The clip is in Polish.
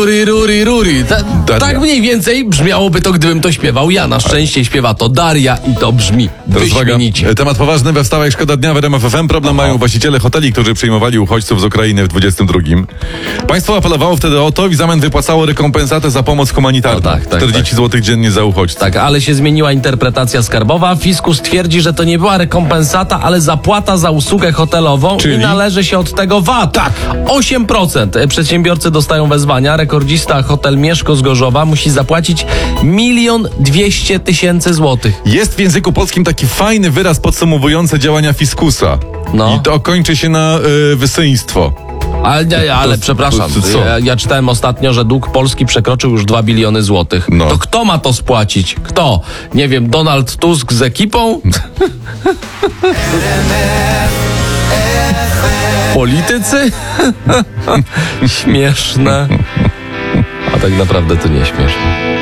Ruri. Tak mniej więcej brzmiałoby to, gdybym to śpiewał ja. Na szczęście śpiewa to Daria i to brzmi wyśmienicie. Temat poważny we wstawach Szkoda Dnia w RMF FM. Problem mają właściciele hoteli, którzy przyjmowali uchodźców z Ukrainy w 22. Państwo apelowało wtedy o to i w zamian wypłacało rekompensatę za pomoc humanitarną. 40 zł dziennie za uchodźców. Tak, ale się zmieniła interpretacja skarbowa. Fiskus twierdzi, że to nie była rekompensata, ale zapłata za usługę hotelową. Czyli? I należy się od tego VAT. Tak, 8%. Przedsiębiorcy dostają wezwania. Rekordzista hotel Mieszko z Gorzowa musi zapłacić 1 200 000 złotych. Jest w języku polskim taki fajny wyraz podsumowujący działania fiskusa. No. I to kończy się na wysyństwo. Ale przepraszam, ja czytałem ostatnio, że dług Polski przekroczył już 2 biliony złotych. No. To kto ma to spłacić? Kto? Nie wiem, Donald Tusk z ekipą? Politycy? Śmieszne. A tak naprawdę to nie śmieszne.